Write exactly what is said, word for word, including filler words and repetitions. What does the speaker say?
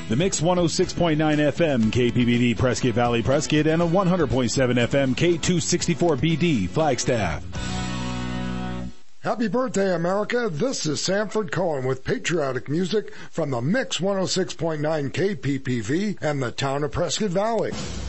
The Mix one oh six point nine F M, K P B V, Prescott Valley, Prescott, and a one hundred point seven F M, K two sixty-four B D, Flagstaff. Happy birthday, America. This is Sanford Cohen with patriotic music from the Mix one oh six point nine K P P V and the town of Prescott Valley.